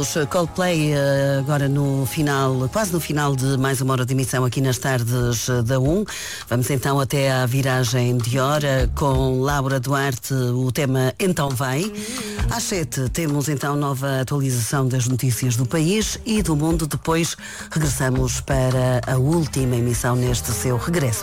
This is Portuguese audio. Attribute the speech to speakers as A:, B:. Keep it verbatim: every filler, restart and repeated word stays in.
A: Os Coldplay agora no final, quase no final de mais uma hora de emissão aqui nas tardes da um. Vamos então até à viragem de hora com Laura Duarte, o tema Então Vai. Às sete temos então nova atualização das notícias do país e do mundo. Depois regressamos para a última emissão neste seu regresso.